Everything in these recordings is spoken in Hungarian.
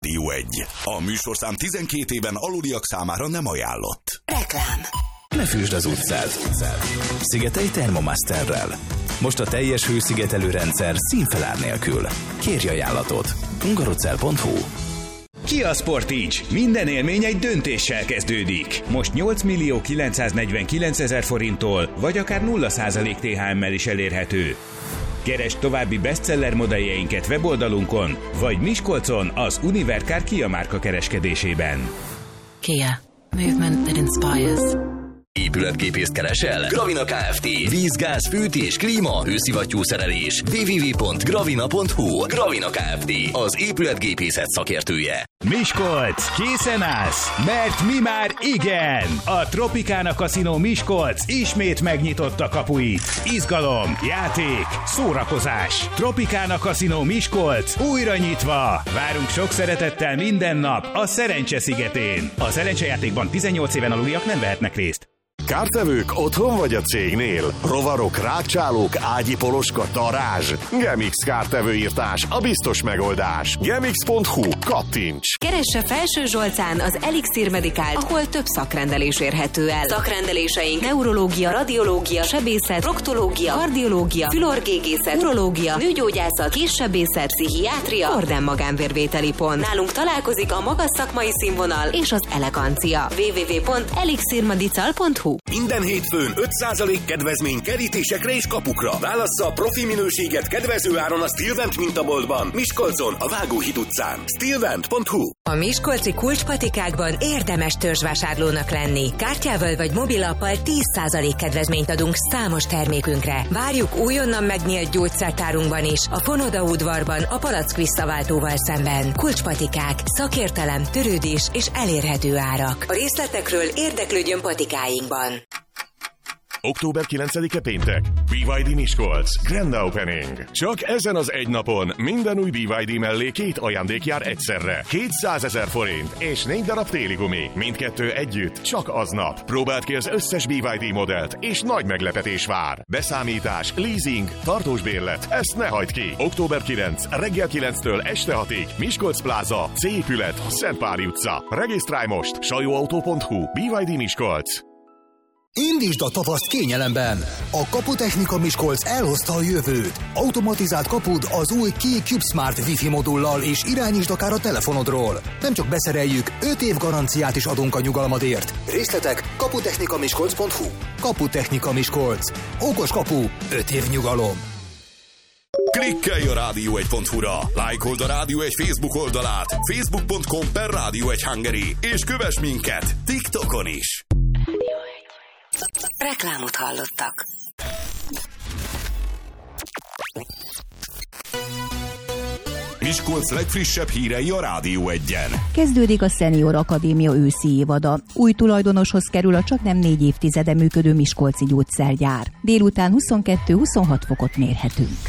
Rádió 1. A műsorszám 12 éven aluliak számára nem ajánlott. Reklám. Ne fűsd az utcát. Szigetelj Thermomasterrel. Most a teljes hőszigetelő rendszer színfelár nélkül. Kérj ajánlatot. hungarocell.hu. Kia Sportage. Minden élmény egy döntéssel kezdődik. Most 8.949.000 forinttól, vagy akár 0% THM-mel is elérhető. Keresd további bestseller modelljeinket weboldalunkon, vagy Miskolcon az Univercar Kia márka kereskedésében. Kia. Movement that inspires. Épületgépészt keresel? Gravina Kft. Víz, fűtés, klíma, hőszivattyúszerelés. www.gravina.hu. Gravina Kft. Az épületgépészet szakértője. Miskolc, készen állsz? Mert mi már igen! A Tropicana Casino Miskolc ismét megnyitotta kapuit. Izgalom, játék, szórakozás. Tropicana Casino Miskolc újra nyitva. Várunk sok szeretettel minden nap a Szerencse szigetén. A szerencsejátékban 18 éven aluliak nem vehetnek részt. Kártevők otthon vagy a cégnél? Rovarok, rákcsálók, ágyi poloska, darázs? Gemix kártevőírtás, a biztos megoldás. Gemix.hu. Kattints! Keresse Felső Zsolcán az Elixir Medikált, ahol több szakrendelés érhető el. Szakrendeléseink neurológia, radiológia, sebészet, proktológia, kardiológia, fülorgégészet, urológia, nőgyógyászat, késsebészet, pszichiátria, Orden magánvérvételi pont. Nálunk találkozik a magas szakmai színvonal és az elegancia. www.elixirmedical.hu. Minden hétfőn 5% kedvezmény kerítésekre és kapukra. Válassza a profi minőséget kedvező áron a Stilvent mintaboltban, Miskolcon, a Vágóhíd utcán. Stilvent.hu. A miskolci kulcspatikákban érdemes törzsvásárlónak lenni. Kártyával vagy mobilappal 10% kedvezményt adunk számos termékünkre. Várjuk újonnan megnyílt gyógyszertárunkban is, a Fonoda udvarban, a Palack visszaváltóval szemben. Kulcspatikák, szakértelem, törődés és elérhető árak. A részletekről érdeklődjön patikáinkban. Október 9-e péntek. BYD Miskolc. Grand Opening. Csak ezen az egy napon minden új BYD mellé 2 ajándék jár egyszerre. 200 000 forint és 4 darab téli gumi. Mindkettő együtt csak aznap. Próbáld ki az összes BYD modellt, és nagy meglepetés vár. Beszámítás, leasing, tartós bérlet. Ezt ne hagyd ki. Október 9. reggel 9-től este 6-ig. Miskolc Plaza. C épület. Szentpári utca. Regisztrálj most. sajóautó.hu. BYD Miskolc. Indítsd a tavaszt kényelemben! A Kaputechnika Miskolc elhozta a jövőt. Automatizált kapud az új Key CubeSmart Wi-Fi modullal, és irányítsd akár a telefonodról. Nem csak beszereljük, 5 év garanciát is adunk a nyugalmadért. Részletek kaputechnikamiskolc.hu. Kaputechnika Miskolc. Okos kapu, 5 év nyugalom. Klikkelj a rádió1.hu-ra, lájkold a Rádió 1 Facebook oldalát, facebook.com/Rádió1 és kövess minket TikTokon is. Reklámot hallottak. Miskolc legfrissebb hírei a Rádió 1-en. Kezdődik a Senior Akadémia őszi évada. Új tulajdonoshoz kerül a csaknem 4 évtizede működő miskolci gyógyszergyár. Délután 22-26 fokot mérhetünk.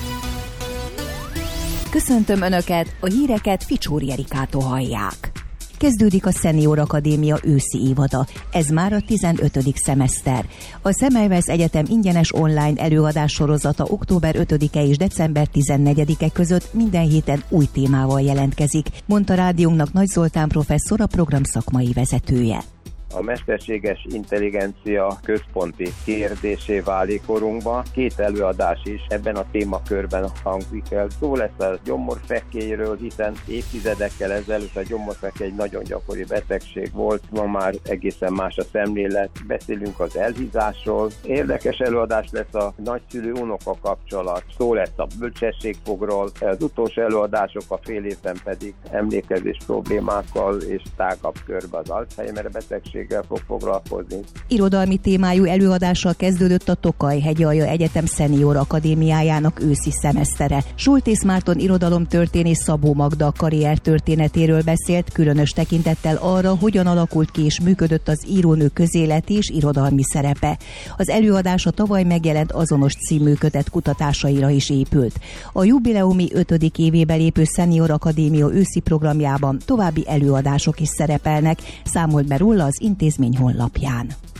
Köszöntöm Önöket, a híreket Ficsóri Erikától hallják. Kezdődik a Senior Akadémia őszi évada. Ez már a 15. szemeszter. A Semmelweis Egyetem ingyenes online előadás sorozata október 5-e és december 14-e között minden héten új témával jelentkezik, mondta rádiónknak Nagy Zoltán professzor, a program szakmai vezetője. A mesterséges intelligencia központi kérdésé válik korunkban. 2 előadás is ebben a témakörben hangzik el. Szó lesz a gyomorfekélyről, hiszen évtizedekkel ezelőtt a gyomorfekély egy nagyon gyakori betegség volt. Ma már egészen más a szemlélet. Beszélünk az elhízásról. Érdekes előadás lesz a nagyszülő-unoka kapcsolat. Szó lesz a bölcsességfogról. Az utolsó előadások a fél évben pedig emlékezés problémákkal és tágabb körbe az Alzheimer betegség fog foglalkozni. Irodalmi témájú előadással kezdődött a Tokaj-Hegyalja Egyetem Senior Akadémiájának őszi szemesztere. Schultész Márton irodalomtörténész Szabó Magda karrier történetéről beszélt, különös tekintettel arra, hogyan alakult ki és működött az írónő közéleti és irodalmi szerepe. Az előadás a tavaly megjelent Azonos című kötet kutatásaira is épült. A jubileumi 5. évébe lépő Senior Akadémia őszi programjában további előadások is szerepelnek, számolt be róla az intézmény honlapján.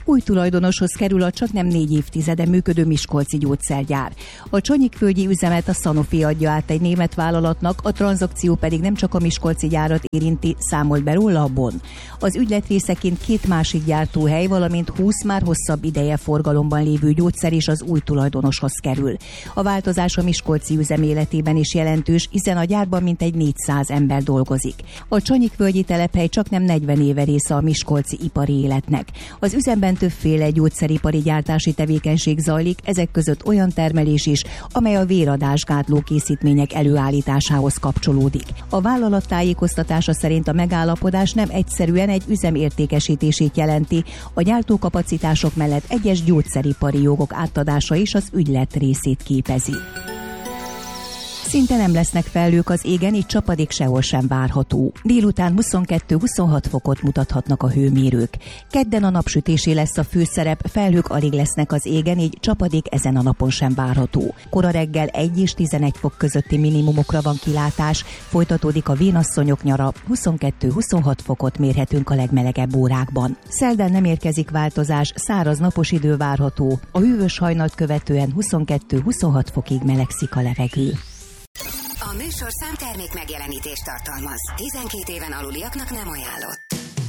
Új tulajdonoshoz kerül a csaknem 4 évtizede működő miskolci gyógyszergyár. A Csanyikvölgyi üzemet a Sanofi adja át egy német vállalatnak, a tranzakció pedig nem csak a miskolci gyárat érinti, számolt be róla a Bonn. Az ügylet részeként 2 másik gyártóhely, valamint 20 már hosszabb ideje forgalomban lévő gyógyszer is az új tulajdonoshoz kerül. A változás a miskolci üzem életében is jelentős, hiszen a gyárban mintegy 400 ember dolgozik. A Csanyikvölgyi telephely csaknem 40 éve része a miskolci ipari életnek. Az üzemben többféle gyógyszeripari gyártási tevékenység zajlik, ezek között olyan termelés is, amely a véradásgátló készítmények előállításához kapcsolódik. A vállalat tájékoztatása szerint a megállapodás nem egyszerűen egy üzem értékesítését jelenti, a gyártókapacitások mellett egyes gyógyszeripari jogok átadása is az ügylet részét képezi. Szinte nem lesznek felhők az égen, így csapadék sehol sem várható. Délután 22-26 fokot mutathatnak a hőmérők. Kedden a napsütésé lesz a főszerep, felhők alig lesznek az égen, így csapadék ezen a napon sem várható. Kora reggel 1 és 11 fok közötti minimumokra van kilátás, folytatódik a vénasszonyok nyara, 22-26 fokot mérhetünk a legmelegebb órákban. Szerdán nem érkezik változás, száraz napos idő várható, a hűvös hajnalt követően 22-26 fokig melegszik a levegő. A műsor számtermék megjelenítést tartalmaz. 12 éven aluliaknak nem ajánlott.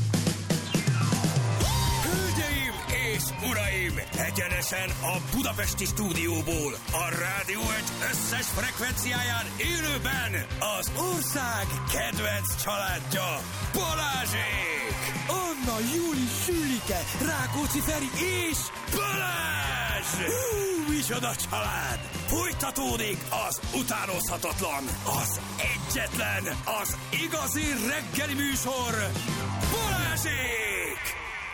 Hölgyeim és uraim! Egyenesen a budapesti stúdióból, a Rádió 1 összes frekvenciáján élőben az ország kedvenc családja, Balázsék! Anna, Júli, Sülike, Rákóczi Feri és Balázs! Micsoda család! Folytatódik az utánozhatatlan, az egyetlen, az igazi reggeli műsor, Balázsék!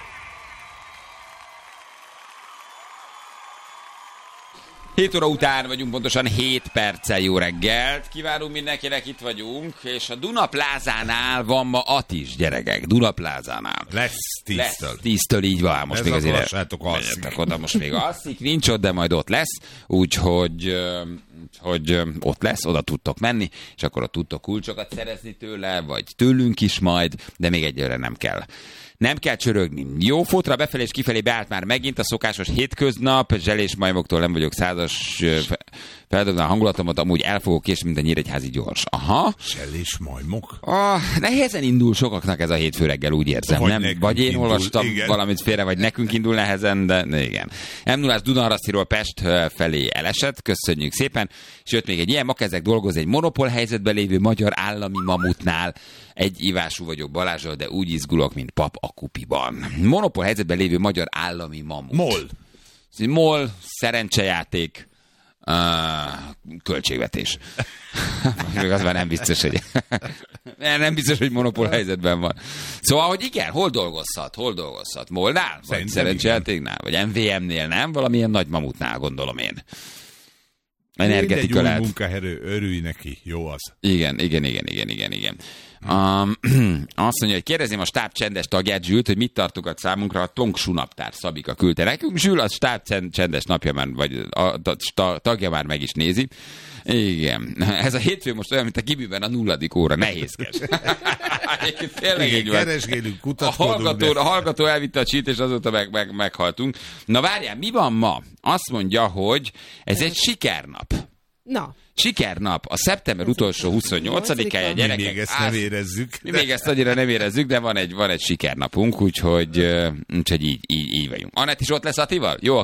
7 óra után vagyunk, pontosan 7 perccel. Jó reggelt kívánunk mindenkinek, itt vagyunk, és a Duna Plázánál van ma Atis, gyerekek, Duna Plázánál. Lesz 10-től. 10-től, így van, most ez még azért oda most még alszik, nincs ott, de majd ott lesz, úgyhogy ott lesz, oda tudtok menni, és akkor ott tudtok kulcsokat szerezni tőle, vagy tőlünk is majd, de még egyelőre nem kell. Nem kell csörögni. Jó, fotra befelé és kifelé beállt már megint a szokásos hétköznap. Zselés majmoktól nem vagyok százas feldobni a hangulatomat, amúgy el fogok késni, mint a Nyíregyházi gyors. Aha. Zselés majmok? Nehezen indul sokaknak ez a hétfő reggel, úgy érzem. Vagy én olvastam valamit félre, vagy nekünk indul nehezen, de igen. M0-ás Dunaharasztiról Pest felé elesett, köszönjük szépen. És jött még egy ilyen, ma kezdek dolgozni egy monopól helyzetben lévő magyar állami mamutnál. Egy ivású vagyok Balázsral, de úgy izgulok, mint pap a kupiban. Monopól helyzetben lévő magyar állami mamut. MOL, szerencsejáték, költségvetés. Az már nem biztos, hogy monopól helyzetben van. Szóval, hogy igen, hol dolgozhat? MOL-nál? Vagy szerencsejátéknál? Vagy MVM-nél, nem? Valamilyen nagy mamutnál, gondolom én. Energetika lehet. Új munkaerő, örülj neki, jó az. Igen. Azt mondja, hogy kérdezném a stáb csendes tagját, Zsült, hogy mit tartogat számunkra a Tongsu naptár, Szabika küldte nekünk. Zsül, a stáb csendes napja már, vagy a tagja már meg is nézi. Igen. Ez a hétfő most olyan, mint a Gibiben a 0. óra. Nehézkes. Tényleg így van. Keresgélünk, kutatkodunk. A hallgató elvitte a cheat, és azóta meghaltunk. Na várjál, mi van ma? Azt mondja, hogy ez egy sikernap. Na. Sikernap, a szeptember utolsó 28-ája, gyerekek. Mi még ezt nem érezzük. Mi még ezt annyira nem érezzük, de van egy sikernapunk, úgyhogy így vagyunk. Anett is ott lesz Attival? Jó a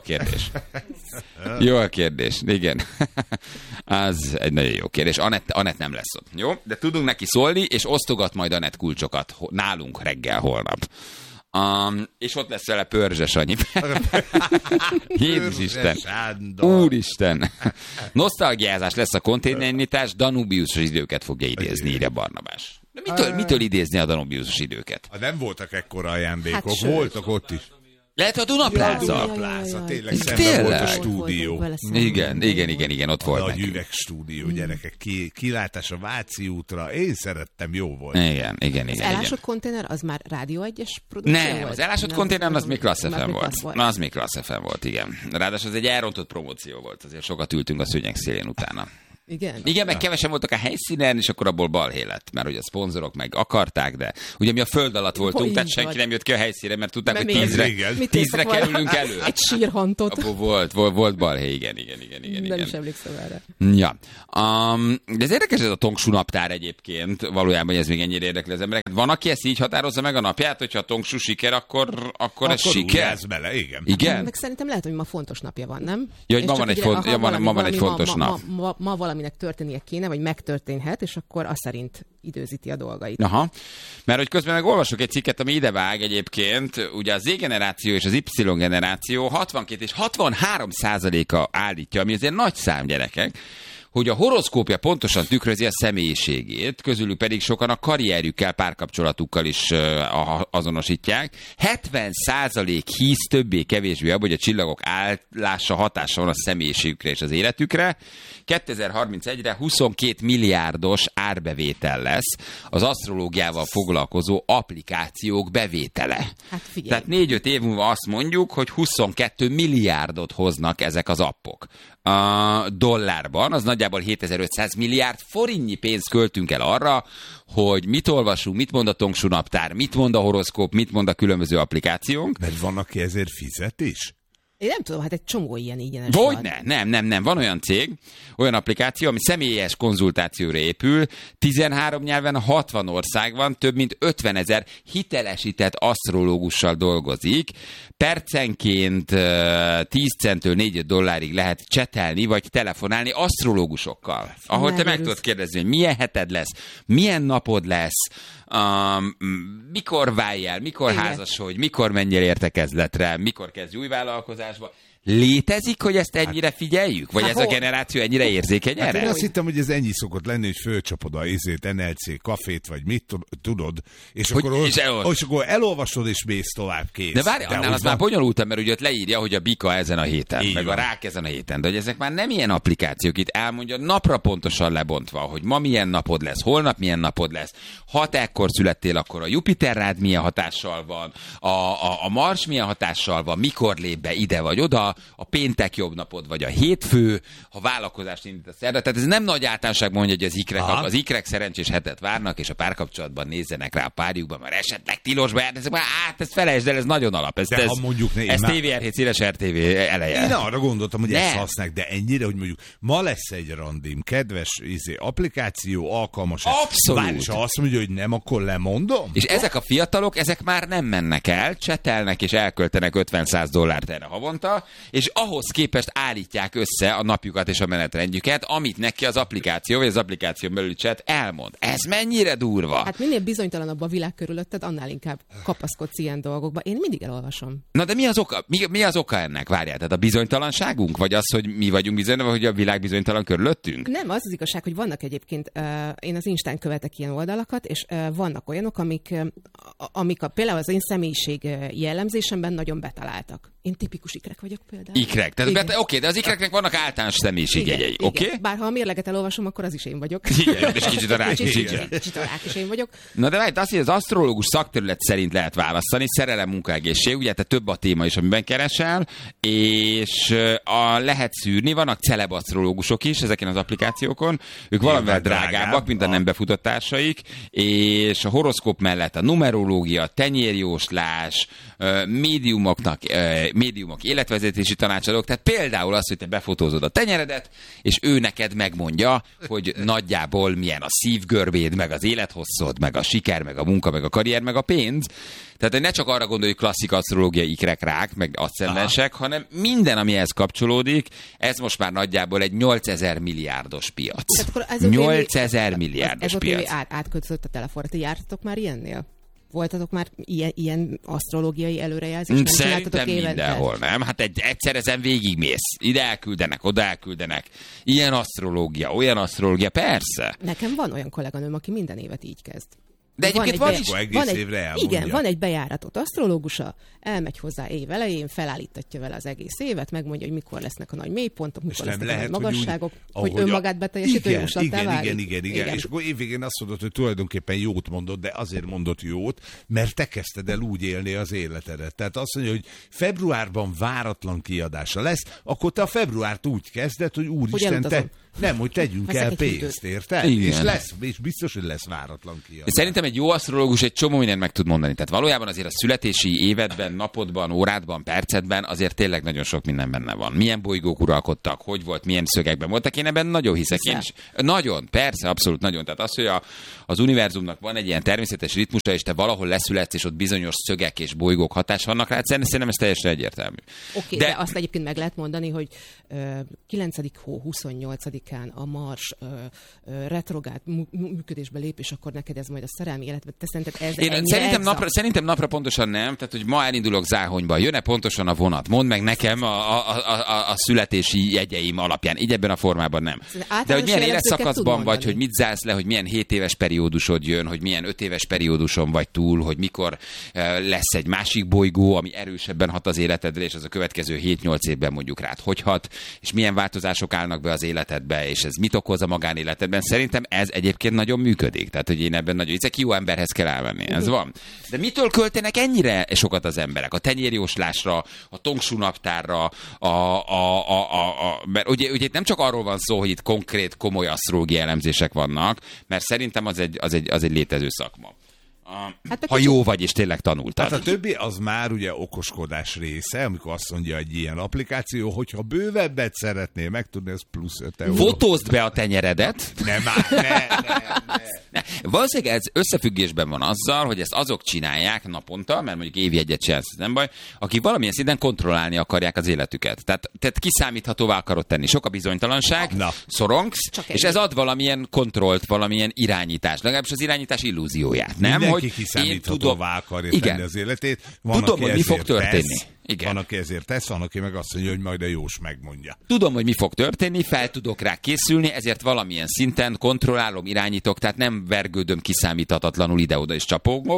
kérdés. Igen. Az egy nagyon jó kérdés. Anett nem lesz ott. Jó? De tudunk neki szólni, és osztogat majd Anett kulcsokat nálunk reggel holnap. És ott lesz vele Pörzse Sanyi. Jézus Isten. Úristen. Nosztalgiázás lesz a konténernyitás, Danubiusos időket fogja idézni, írja Barnabás. De mitől idézni a Danubiusos időket? Nem voltak ekkora ajándékok, voltak ott is. Lehet a Duna Pláza. Tényleg szemben volt a stúdió. Igen, ott volt. A nagy üvegstúdió, gyerekek, kilátás a Váci útra, én szerettem, jó volt. Igen. Az elásott konténer, az már Rádió 1-es produkció volt? Nem, az elásott konténer az még Klassz FM volt. Az még Klassz FM volt, igen. Ráadásul az egy elrontott promóció volt, azért sokat ültünk a szőnyeg szélén utána. Igen, meg kevesen voltak a helyszínen, és akkor abból balhé lett, mert hogy a szponzorok meg akarták, de ugye mi a föld alatt voltunk, tehát senki nem jött ki a helyszínre, mert tudták, hogy 10-re kerülünk elő. Egy sírhantot. Akkor volt balhé, igen. Nem is emlékszem erre. Ja. De ez érdekes ez a Tongsu naptár egyébként, valójában ez még ennyire érdekli az embereket. Van, aki ezt így határozza meg a napját, hogyha a Tongsu siker, akkor ez siker? Bele, igen. Meg szerintem lehet, hogy ma fontos napja van, nem? Ja, hogy ma van egy fontos nap. Ma valaminek történnie kéne, vagy megtörténhet, és akkor azt szerint időzíti a dolgait. Aha, mert hogy közben meg olvasok egy cikket, ami idevág egyébként, ugye a Z-generáció és az Y-generáció 62 és 63%-a állítja, ami azért nagy szám, gyerekek, hogy a horoszkópja pontosan tükrözi a személyiségét, közülük pedig sokan a karrierjükkel, párkapcsolatukkal is azonosítják. 70% hisz többé-kevésbé abban, hogy a csillagok állása hatása van a személyiségükre és az életükre. 2031-re 22 milliárdos árbevétel lesz az asztrológiával foglalkozó applikációk bevétele. Hát figyelj. Tehát 4-5 év múlva azt mondjuk, hogy 22 milliárdot hoznak ezek az appok. A dollárban, az nagyjából 7500 milliárd forintnyi pénzt költünk el arra, hogy mit olvasunk, mit mond a Tongsu naptár, mit mond a horoszkóp, mit mond a különböző applikációnk. Mert van, aki ezért fizet is? Én nem tudom, hát egy csomó ilyen ingyenes Hogyne? Nem. Van olyan cég, olyan applikáció, ami személyes konzultációra épül, 13 nyelven, 60 országban, több mint 50 000 hitelesített asztrológussal dolgozik. Percenként 10 centtől 4 dollárig lehet csetelni, vagy telefonálni asztrológusokkal. Ahol te meg tudod kérdezni, hogy milyen heted lesz, milyen napod lesz, mikor váljál, mikor házasodj, mikor menjél értekezletre, mikor kezdj új vállalkozásba. Létezik, hogy ezt ennyire figyeljük? Vagy ez a generáció ennyire érzékeny erre? Én azt hittem, hogy ez ennyi szokott lenni, hogy fölcsapod a NLC kafét, vagy mit tudod, és akkor elolvasod, és mész tovább, kész. De várj, annál az már bonyolultabb, mert ugye ott leírja, hogy a bika ezen a héten, meg a rák ezen a héten. De hogy ezek már nem ilyen applikációk, itt elmondja napra pontosan lebontva, hogy ma milyen napod lesz, holnap milyen napod lesz, ha te ekkor születtél, akkor a Jupiter rád milyen hatással van, a Mars milyen hatással van, mikor lép be ide vagy oda, a péntek jobb napod, vagy a hétfő, ha vállalkozást indítasz erre. Tehát ez nem nagy általánosság mondja, hogy az ikrek szerencsés hetet várnak, és a párkapcsolatban nézzenek rá a párjukban, mert esetleg tilosba járnak, ezt felejtsd el, ez nagyon alap. Ez TVR7 széles RTV eleje. Én arra gondoltam, hogy ezt használják, de ennyire, hogy mondjuk ma lesz egy randim, kedves applikáció, alkalmas. Abszolút. És ha azt mondja, hogy nem, akkor lemondom. És ezek a fiatalok, ezek már nem mennek el, csetelnek és elköltenek $50-100 erre havonta, és ahhoz képest állítják össze a napjukat és a menetrendjüket, amit neki az applikáció, vagy az applikáción belüli chat elmond. Ez mennyire durva? Hát minél bizonytalanabb a világ körülötted, annál inkább kapaszkodsz ilyen dolgokba. Én mindig elolvasom. Na de mi az oka? Mi az oka ennek? Várjál, tehát a bizonytalanságunk? Vagy az, hogy mi vagyunk bizonytalanok, hogy a világ bizonytalan körülöttünk? Nem, az az igazság, hogy vannak egyébként, én az Instán követek ilyen oldalakat, és vannak olyanok, amik például az én személyiség jellemzésemben nagyon betaláltak. Én tipikus ikrek vagyok például. Ikrek. Tehát oké, de az ikreknek vannak általános személyiségjegyei, oké? Bár ha a mérleget elolvasom, akkor az is én vagyok. Igen, és kicsit a rák is. Kicsit a rák is én vagyok. Na de várj, azt, hogy az asztrológus szakterület szerint lehet választani, szerelem, munkaegészség, ugye te több a téma is, amiben keresel, és lehet szűrni, vannak celeb asztrológusok is ezeken az applikációkon, ők valamivel drágábbak, mint a nem befutott társaik, és a horoszkóp mellett a numerológia, tenyérjóslás, médiumok életvezetési tanácsadók, tehát például az, hogy te befotózod a tenyeredet, és ő neked megmondja, hogy nagyjából milyen a szívgörbéd, meg az élethosszod, meg a siker, meg a munka, meg a karrier, meg a pénz. Tehát ne csak arra gondolj, hogy klasszik asztrológiai ikrek, rák, meg aszcendensek, hanem minden, ami ehhez kapcsolódik, ez most már nagyjából egy 8000 milliárdos piac. 8000 milliárdos piac. Átköltözött a telefonra. Ti jártatok már ilyennél? Voltatok már ilyen asztrológiai előrejelzést? Szerintem mindenhol, nem? Hát egyszer ezen végigmész. Ide elküldenek, oda elküldenek. Ilyen asztrológia, olyan asztrológia, persze. Nekem van olyan kolléganőm, aki minden évet így kezd. De egyébként van egy bejáratott asztrológusa, elmegy hozzá év elején, felállítatja vele az egész évet, megmondja, hogy mikor lesznek a nagy mélypontok, mikor lesznek a nagy magasságok, hogy önmagát beteljesítő jóslattá válik. Igen. És akkor évvégén azt mondod, hogy tulajdonképpen jót mondod, de azért mondott jót, mert te kezdted el úgy élni az életedet. Tehát azt mondja, hogy februárban váratlan kiadása lesz, akkor te a februárt úgy kezded, hogy úristen, Nem, hogy tegyünk el pénzt, érted? És biztos, hogy lesz váratlan kiadás. Szerintem egy jó asztrológus egy csomó mindent meg tud mondani. Tehát valójában azért a születési évedben, napodban, órádban, percedben azért tényleg nagyon sok minden benne van. Milyen bolygók uralkodtak, hogy volt, milyen szögekben voltak, én ebben nagyon hiszek. Én is, nagyon, persze, abszolút nagyon. Tehát az, hogy az univerzumnak van egy ilyen természetes ritmusa, és te valahol leszületsz, és ott bizonyos szögek és bolygók hatás vannak rá, szerintem ez teljesen egyértelmű. Oké, de azt egyébként meg lehet mondani, hogy 9. hó 28-án a Mars retrográd működésbe lép, és akkor neked ez majd a szerelmi életben. Te szerinted ez szerintem napra pontosan nem, tehát hogy ma elindulok Záhonyba, jön-e pontosan a vonat? Mondd meg nekem a születési jegyeim alapján. Így ebben a formában nem. De hogy milyen életszakaszban vagy, hogy mit zársz le, hogy milyen 7 éves periódusod jön, hogy milyen 5 éves perióduson vagy túl, hogy mikor lesz egy másik bolygó, ami erősebben hat az életedre, és az a következő 7-8 évben mondjuk rád hogy hat, és milyen változások állnak be az életedbe, és ez mit okoz a magánéletedben. Szerintem ez egyébként nagyon működik. Tehát, hogy én ebben nagyon hiszek, jó emberhez kell elmenni. Ez van. De mitől költenek ennyire sokat az emberek? A tenyérjóslásra, a Tongsú naptárra, mert ugye itt nem csak arról van szó, hogy itt konkrét, komoly asztrológiai elemzések vannak, mert szerintem az egy létező szakma. Ha jó vagy, és tényleg tanultad. Hát a többi az már ugye okoskodás része, amikor azt mondja egy ilyen applikáció, hogyha bővebbet szeretnél megtudni, ez plusz 5 euró. Fotózd be a tenyeredet. Nem. Valószínűleg ez összefüggésben van azzal, hogy ezt azok csinálják naponta, mert mondjuk évjegyet csinálsz, nem baj, akik valamilyen szinten kontrollálni akarják az életüket. Tehát kiszámíthatóvá akarod tenni. Sok a bizonytalanság, szorongsz, és ez ad valamilyen kontrollt, valamilyen irányítást. Legalábbis az irányítás illúzióját, nem? Mindenki kiszámíthatóvá akarja tenni az életét. Tudom, hogy mi fog történni. Igen. Van, aki ezért tesz, van, aki meg azt mondja, hogy majd a jós megmondja. Tudom, hogy mi fog történni, fel tudok rá készülni, ezért valamilyen szinten kontrollálom, irányítok, tehát nem vergődöm kiszámíthatatlanul ide-oda és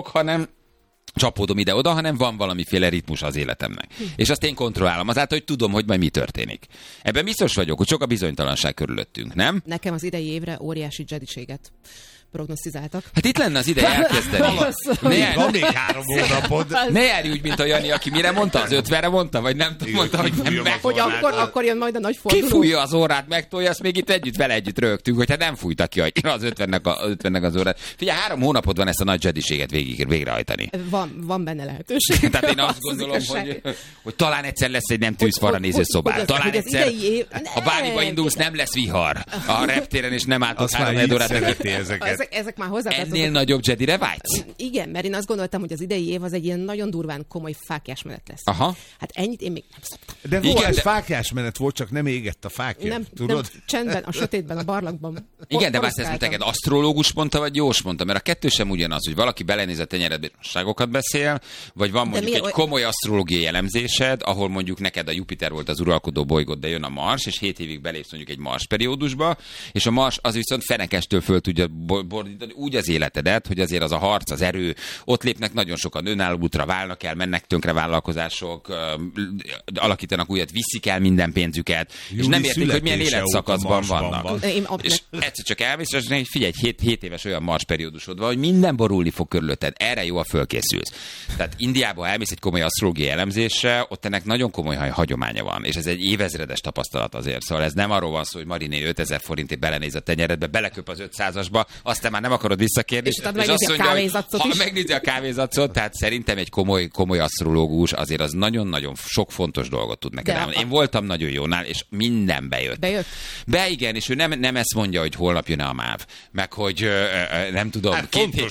csapódom ide-oda, hanem van valamiféle ritmus az életemnek. És azt én kontrollálom, azáltal, hogy tudom, hogy majd mi történik. Ebben biztos vagyok, hogy sok a bizonytalanság körülöttünk, nem? Nekem az idei évre óriási jediséget prognosztizáltak. Hát itt lenne az ideje elkezdeni. Van még 3 hónapod. Ne járj úgy, mint a Jani, aki mire mondta? Az 50-re mondta? Vagy nem mondta, hogy nem meg. Hogy akkor jön majd a nagy forduló. Kifújja az órát, megtolja, azt még itt vele együtt rögtünk, hogy hát nem fújtak ki az 50-nek az órát. Figyelj, 3 hónapod van ezt a nagy jediséget végrehajtani. Van benne lehetőség. Tehát én azt gondolom, hogy talán egyszer lesz egy nem tűzfarra néző szobát. Talán egyszer, ha bármiba indulsz, nem lesz vihar a reptéren, és nem álltok 3 órát. Ezek már hozzátartoznak. Ennél nagyobb Jedire vágysz? Igen, mert én azt gondoltam, hogy az idei év az egy ilyen nagyon durván komoly fáklyás menet lesz. Aha. Hát ennyit én még nem szoktam. De volt fáklyás menet volt, csak nem égett a fákja, tudod? Nem, csendben, a sötétben, a barlangban. Igen, de ezt neked asztrológus mondta, vagy jós mondta? Mert a kettő sem ugyanaz, hogy valaki belenéz a tenyeredbe, nosságokat beszél, vagy van mondjuk egy komoly asztrológiai elemzésed, ahol mondjuk neked a Jupiter volt az uralkodó bolygód, de jön a Mars, és 7 évig belépsz mondjuk egy Mars periódusba, és a Mars az viszont fenekestől föl tudja bordítani úgy az életedet, hogy azért az a harc, az erő, ott lépnek nagyon sokan önálló útra, válnak el, mennek tönkre vállalkozások, alakítanak újat, viszik el minden pénzüket, és nem értik, hogy milyen életszakaszban vannak. És egyszer csak elmész, és figyelj, 7 éves olyan Mars periódusod van, hogy minden borulni fog körülötted, erre jól fölkészülsz. Tehát Indiába elmész egy komoly asztrológiai elemzésre, ott ennek nagyon komoly hagyománya van, és ez egy évezredes tapasztalat azért. Szóval ez nem arról van szó, hogy Mariné 5000 forintért belenéz a tenyeredbe, beleköp az 500-asba, aztán már nem akarod visszakérni. És azt mondja, ha megnézi a kávézacot, tehát szerintem egy komoly asztrológus azért az nagyon-nagyon sok fontos dolgot tud neked elmondani. Én voltam nagyon jónál, és minden bejött. Igen, és ő nem ezt mondja, hogy holnap jön a MÁV, meg hogy nem tudom, hát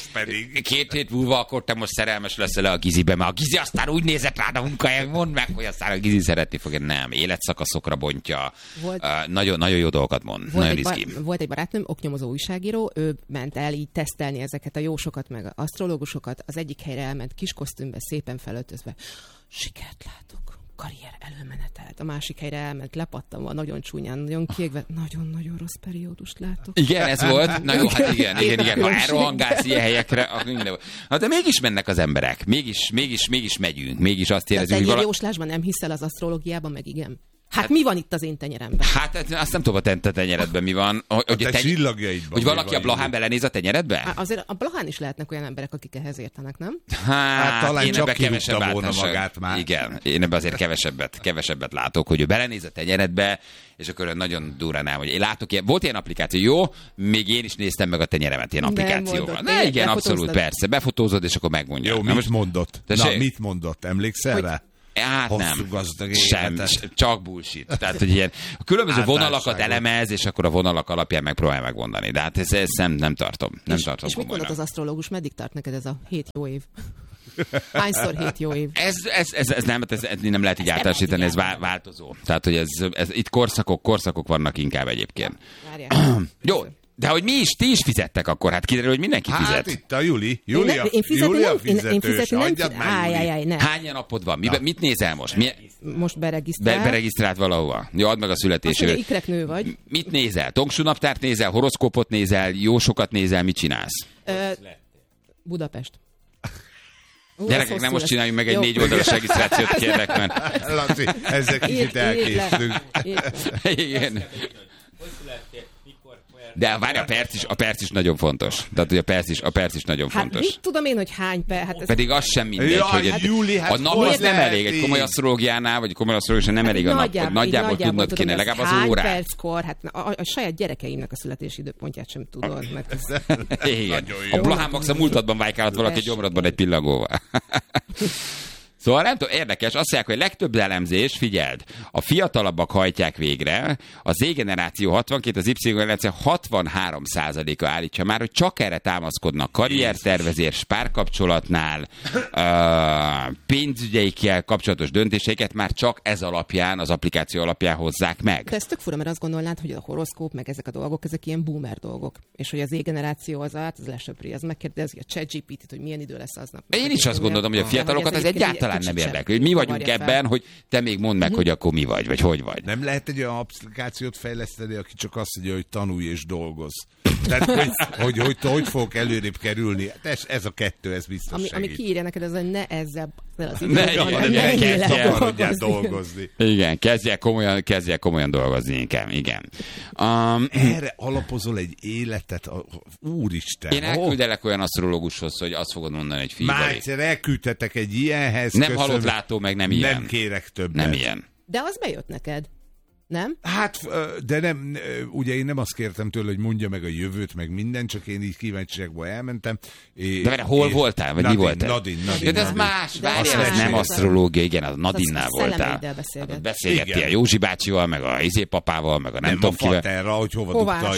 2 hét múlva akkor te most szerelmes leszel a Gizibe, mert a Gizi aztán úgy nézett rád a munkahelyen, mondd meg, hogy aztán a Gizi szeretni fogja. Nem, életszakaszokra bontja, nagyon jó dolgokat mond. Nagyon izgi. Volt egy barátnőm, oknyomozó újságíró, ő ment el így tesztelni ezeket a jósokat, meg a asztrológusokat, az egyik helyre elment kis kosztümbe, szépen felöltözve. Sikert látok, karrier előmenetelt. A másik helyre elment lepattanva, nagyon csúnyán, nagyon kiégve, nagyon-nagyon rossz periódust látok. Igen, ez volt. Na jó, hát igen. Ha elrohangálsz ilyen helyekre, akkor minden. Hát de mégis mennek az emberek, mégis megyünk, mégis azt érezzük, hogy jóslásban nem hiszel az asztrológiában, meg igen? Hát mi van itt az én tenyeremben? Hát azt nem tudom, a te tenyeredben mi van. Hogy csillagjaidban. Hogy valaki a Blahán belenéz a tenyeredbe? Azért a Blahán is lehetnek olyan emberek, akik ehhez értenek, nem? Hát talán csak kivúgta volna magát már. Igen, én ebben azért kevesebbet látok, hogy ő belenéz a tenyeredbe, és akkor nagyon durrán el, hogy én látok ilyen, volt ilyen applikáció, jó, még én is néztem meg a tenyeremet ilyen applikációval. Ne, igen, abszolút, persze, befotózod, és akkor megmondja. Jó, mit mondott? Mit mondott? Emlékszel rá? Hát nem, csak bullshit. Tehát, hogy ilyen a különböző vonalakat elemez, és akkor a vonalak alapján megpróbálja megmondani. De hát ezt nem tartom. És mit mondott az asztrológus? Meddig tart neked ez a 7 jó év? Hányszor 7 jó év? Ez nem lehet így általánosítani, ez változó. Tehát, hogy ez itt korszakok vannak inkább egyébként. Jó. De hogy ti is fizettek akkor, hát kiderül, hogy mindenki fizet. Hát itt a Júlia fizetős, adjad meg, ne. Hány napod van? Mit nézel most? Most beregisztrált. Beregisztrált valahova. Jó, add meg a születésével. Azt mondja, ikreknő vagy. Mit nézel? Tongsú naptárt nézel, horoszkópot nézel, jósokat nézel, mit csinálsz? Budapest. Gyerekek, nem most csináljunk meg egy 4 oldalas regisztrációt, kérlek, mert... Laci, ezzel kicsit elkésztünk. Igen. De várj, a perc is nagyon fontos. Tehát, hogy a perc is nagyon fontos. Hát mit tudom én, hogy hány perc? Hát pedig az sem mindegy, hogy a nap az nem elég. Egy komoly asztrológiánál, vagy komoly asztrológián nem elég a nap. Nagyjából tudnod kéne, legalább az órát. Hány perckor? Hát a saját gyerekeimnek a születési időpontját sem tudod. Igen. A Blahán Max a múltadban vájkálhat valaki gyomrodban egy pillangóval. Szóval nem tudom, érdekes, azt mondják, hogy legtöbb elemzés, figyeld, a fiatalabbak hajtják végre, a Z-generáció 62, az Y-generáció 63%-a állítja már, hogy csak erre támaszkodnak karriertervezés, párkapcsolatnál, pénzügyeikkel kapcsolatos döntéseiket már csak ez alapján, az applikáció alapján hozzák meg. De ez tök fura, mert azt gondolnád, hogy a horoszkóp, meg ezek a dolgok, ezek ilyen boomer dolgok. És hogy az Z-generáció az lesöpri, az megkérdezi a ChatGPT-t, hogy milyen idő lesz aznap. Én is azt gondolom, hogy a fiatalokat ez egyáltalán nem érdekel. Mi vagyunk ebben, hogy te még mondd meg, hogy akkor mi vagy hogy vagy. Nem lehet egy olyan applikációt fejleszteni, aki csak azt mondja, hogy tanulj és dolgozz. Tehát, hogy fogok előrébb kerülni. Ez a kettő, ez biztos segít. Ami kiírja neked, az, hogy ne ezzel az időben dolgozni. Igen, kezdjél komolyan dolgozni inkább. Igen. Erre alapozol egy életet, úristen. Én elküldelek olyan asztrológushoz, hogy azt fogod mondani, hogy figyelj. Már egyszer elküldtetek egy ilyenhez. Nem halott látó, meg nem ilyen. Nem kérek többet. Nem ilyen. De az bejött neked. Nem? Hát, de nem, ugye én nem azt kértem tőle, hogy mondja meg a jövőt, meg minden, csak én így kíváncsiságból elmentem. De várj, hol voltál? Vagy mi voltál? Nadine. De ez más, várjál, ez nem asztrológia, igen, a Nadinnál voltál. Beszélgettél Józsi bácsival, meg a papával, meg a nem tudom kivel. Nem a faterra, hogy hova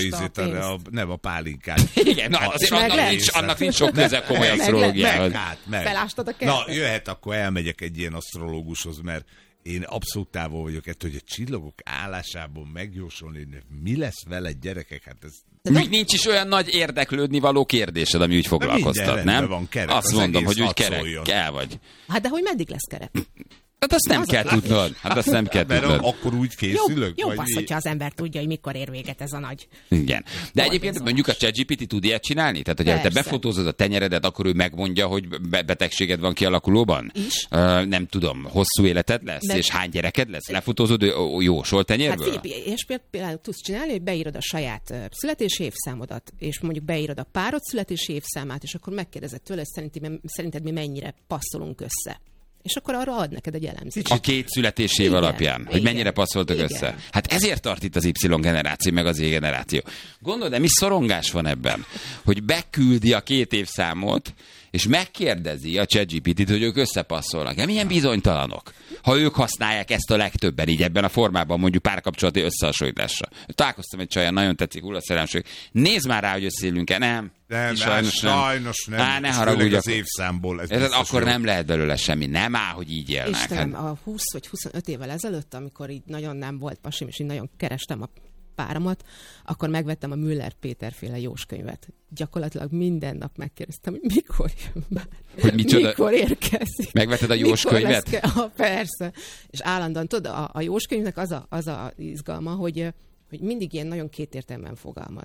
dugta nem a pálinkát. Igen, na, azért annak nincs sok köze komoly asztrológiához. Felástad a kertet? Na, jöhet, akkor elmegyek egy ilyen asztrológushoz, mert én abszolút távol vagyok ettől, hogy a csillagok állásából megjósolni, mi lesz vele, gyerekek, hát ez... Nincs is olyan nagy érdeklődni való kérdésed, ami úgy foglalkoztat, nem? Van kerek, azt mondom, hogy úgy kerek, el vagy. Hát de hogy meddig lesz kerek? Hát azt nem kell tudnod. Mert akkor úgy készülök. Jó az, hogyha az ember tudja, hogy mikor ér véget ez a nagy. Igen. De egyébként mondjuk a ChatGPT tud ilyet csinálni? Tehát, hogyha te befotózod a tenyeredet, akkor ő megmondja, hogy betegséged van kialakulóban? Is. Nem tudom, hosszú életed lesz? És hány gyereked lesz? Lefotózod jósol tenyérből? Hát és például tudsz csinálni, hogy beírod a saját születési évszámodat, és mondjuk beírod a párod születési évszámát, és akkor megkérdezed tőle, szerinted mi mennyire passzolunk össze. És akkor arra ad neked egy elemzést. A két születésév alapján, hogy mennyire passzoltak össze. Hát ezért tart itt az Y-generáció, meg az Z-generáció. Gondold, de mi szorongás van ebben? Hogy beküldi a 2 évszámot, és megkérdezi a ChatGPT-t, hogy ők összepasszolnak. Ja, milyen bizonytalanok, ha ők használják ezt a legtöbben, így ebben a formában, mondjuk párkapcsolati összehasonlításra. Találkoztam egy csajjal, nagyon tetszik, hullaszerelmség. Nézd már rá, hogy összeélünk-e. Nem, sajnos nem. Ne haragudj, az évszámból. Akkor nem lehet belőle semmi. Nem áll, hogy így élnek. Istenem, a 20 vagy 25 évvel ezelőtt, amikor így nagyon nem volt pasim, és így nagyon kerestem a páramat, akkor megvettem a Müller Péter-féle Jóskönyvet. Gyakorlatilag minden nap megkérdeztem, hogy mikor jön be. Hogy micsoda? Mikor érkezik. Megvetted a Jóskönyvet? Persze. És állandóan, tudod, a Jóskönyvnek az a izgalma, hogy mindig ilyen nagyon kétértelműen fogalmaz.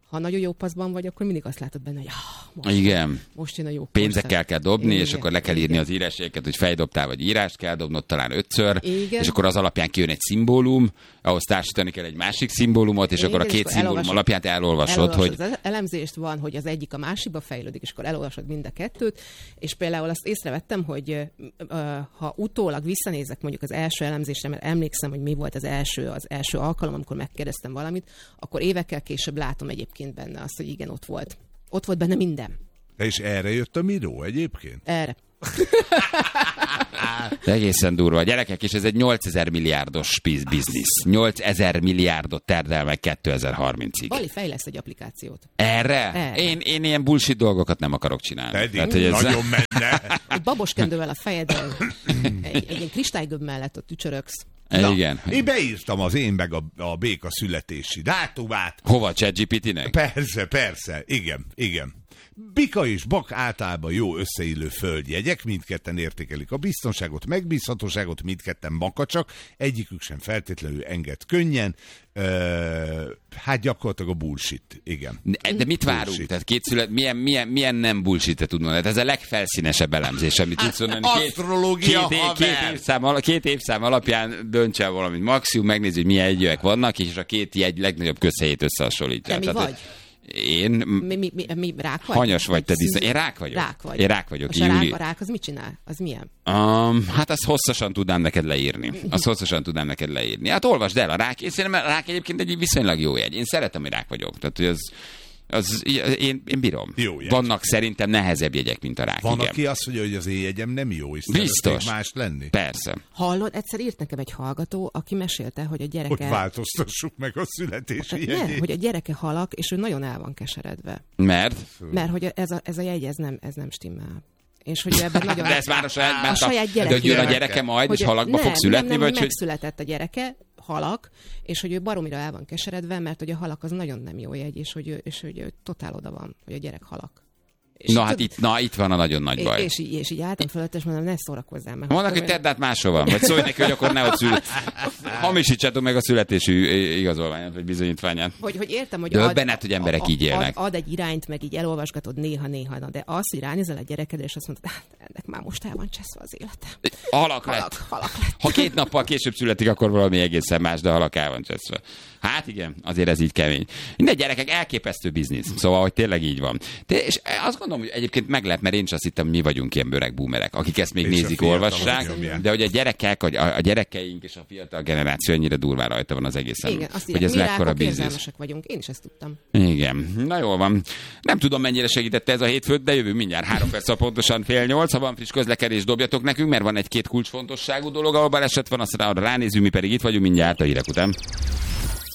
Ha nagyon jó paszban vagy, akkor mindig azt látod benne, hogy igen. Most jön a jó pénzekkel kell dobni, és akkor le kell írni az írásjegyeket, hogy feldobtál, vagy írást kell dobnod talán 5-ször, és akkor az alapján kijön egy szimbólum, ahhoz társítani kell egy másik szimbólumot, és akkor a két szimbólum alapján te elolvasod, hogy... Az elemzést van, hogy az egyik a másikba fejlődik, és akkor elolvasod mind a kettőt, és például azt észrevettem, hogy ha utólag visszanézek mondjuk az első elemzésre, mert emlékszem, hogy mi volt az első alkalom, amikor megkérdeztem valamit, akkor évekkel később látom egyébként benne azt, hogy igen, ott volt. Ott volt benne minden. És erre jött a Miró egyébként? Erre. Egészen durva. Gyerekek, és ez egy 8000 milliárdos biznisz. 8000 milliárdot termel meg 2030-ig. Bali fejleszt egy applikációt. Erre? Én ilyen bullshit dolgokat nem akarok csinálni. Pedig tehát, hogy ez... nagyon menne. Egy baboskendővel a fejedben, egy ilyen kristálygömb mellett ott tücsöröksz. Na, igen. Én beírtam az én meg a béka születési dátumát. Hova, ChatGPT-nek? Persze, igen. Bika és bak általában jó összeillő földjegyek, mindketten értékelik a biztonságot, megbízhatóságot, mindketten makacsak, egyikük sem feltétlenül enged könnyen, hát gyakorlatilag a bullshit, igen. De mit várunk? Tehát milyen nem bullshit-et tudnod? Hát ez a legfelszínesebb elemzés, amit tudsz mondani. Asztrológia, két évszám alapján dönts el valamit. Maximum megnézi, hogy milyen egyőek vannak, és a két jegy legnagyobb közhelyét összehasonlítja. De mi vagy? Én... Mi rák vagy? Hanyas vagy te disznó. Én rák vagyok. Én rák vagyok. És a rák az mit csinál? Az milyen? Hát azt hosszasan tudnám neked leírni. Hát olvasd el a rák. Én szerintem a rák egyébként egy viszonylag jó jegy. Én szeretem, hogy rák vagyok. Tehát, hogy én bírom. Vannak szerintem nehezebb jegyek, mint a rák. Van, aki azt mondja, hogy az én jegyem nem jó, és biztos más lenni. Persze. Hallod, egyszer írt nekem egy hallgató, aki mesélte, hogy a gyereke... Hogy változtassuk meg a születési jegyét. Nem, hogy a gyereke halak, és ő nagyon el van keseredve. Mert hogy ez a jegy, ez nem stimmel. És hogy ebben nagyon... De ez már a saját gyereke. De jön a gyereke majd, és halakba fog születni? Nem, megszületett a gyereke, halak, és hogy ő baromira el van keseredve, mert hogy a halak az nagyon nem jó jegy, és hogy ő totál oda van, hogy a gyerek halak. Itt van a nagyon nagy baj. És így álltam fölött, és mondom, ne szórakozzál meg. Mondanak, hogy tedd át máshol van, vagy szólj neki, hogy akkor ne ott hamisítsátok meg a születésű igazolványát, vagy bizonyítványát. Hogy értem, hogy hogy emberek így élnek. Ad egy irányt, meg így elolvasgatod néha, de az, hogy ránézel a gyerekedre, és azt mondod, ennek már most el van cseszve az élete. Halak lett. Ha 2 nappal később születik, akkor valami egészen más, de halak el van cseszve. Hát igen, azért ez így kemény. Minden gyerekek, elképesztő biznisz. Szóval, hogy tényleg így van. És azt gondolom, hogy egyébként meglep, mert én is azt hittem, mi vagyunk ilyen öreg boomerek, akik ezt még nézik, olvassák, de hogy a gyerekek, a gyerekeink és a fiatal generáció ennyire durván rajta van az egészen. Igen, azt hogy ez mekkora biznisz. Vagyunk. Én is ezt tudtam. Igen. Na jól van. Nem tudom, mennyire segítette ez a hétfőt, de jövő mindjárt 3 perc pontosan 7:30. Ha van friss közlekedés, dobjatok nekünk, mert van egy-két kulcsfontosságú dolog, ahol baleset van, aztán arra ránézünk, mi pedig itt vagyunk mindjárt a hírek után.